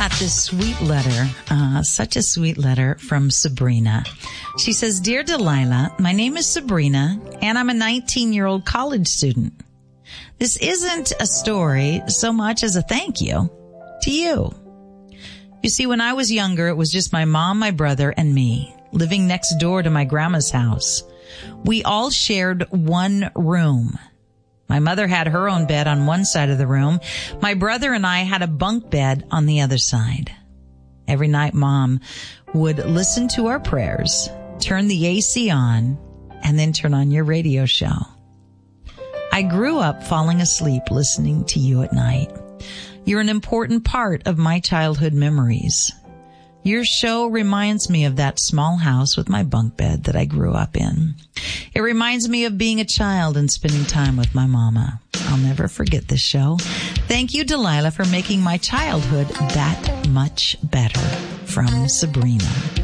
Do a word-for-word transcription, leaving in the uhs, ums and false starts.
got this sweet letter, uh, such a sweet letter from Sabrina. She says, Dear Delilah, my name is Sabrina, and I'm a nineteen-year-old college student. This isn't a story so much as a thank you to you. You see, when I was younger, it was just my mom, my brother, and me, living next door to my grandma's house. We all shared one room. My mother had her own bed on one side of the room. My brother and I had a bunk bed on the other side. Every night, Mom would listen to our prayers, turn the A C on, and then turn on your radio show. I grew up falling asleep listening to you at night. You're an important part of my childhood memories. Your show reminds me of that small house with my bunk bed that I grew up in. It reminds me of being a child and spending time with my mama. I'll never forget this show. Thank you, Delilah, for making my childhood that much better. From Sabrina.